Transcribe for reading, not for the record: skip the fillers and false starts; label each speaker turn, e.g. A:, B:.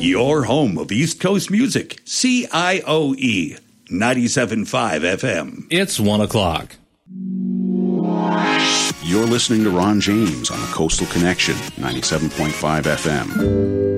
A: Your home of East Coast music, CIOE 97.5 FM.
B: It's 1 o'clock.
C: You're listening to Ron James on the Coastal Connection, 97.5 FM.